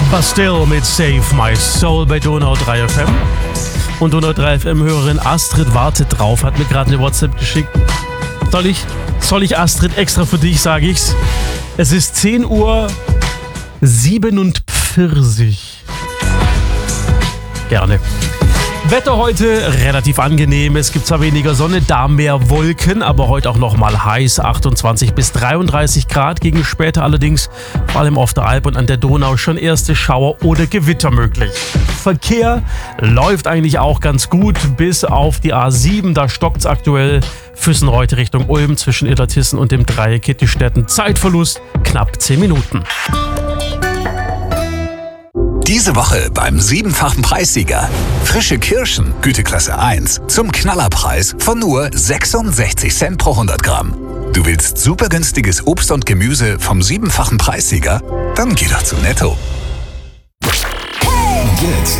Bastille mit Save My Soul bei Donau 3 FM. Und Donau 3 FM-Hörerin Astrid wartet drauf, hat mir gerade eine WhatsApp geschickt. Soll ich Astrid extra für dich, sage ich's. Es ist 10:47 Uhr. Gerne. Wetter heute relativ angenehm. Es gibt zwar weniger Sonne, da mehr Wolken, aber heute auch nochmal heiß, 28 bis 33 Grad. Gegen später allerdings, vor allem auf der Alp und an der Donau, schon erste Schauer oder Gewitter möglich. Verkehr läuft eigentlich auch ganz gut, bis auf die A7. Da stockt's aktuell Füssenreuth Richtung Ulm zwischen Illertissen und dem Dreieck Kittistetten. Zeitverlust knapp 10 Minuten. Diese Woche beim 7-fachen Preissieger. Frische Kirschen, Güteklasse 1, zum Knallerpreis von nur 66 Cent pro 100 Gramm. Du willst super günstiges Obst und Gemüse vom 7-fachen Preissieger? Dann geh doch zu Netto. Jetzt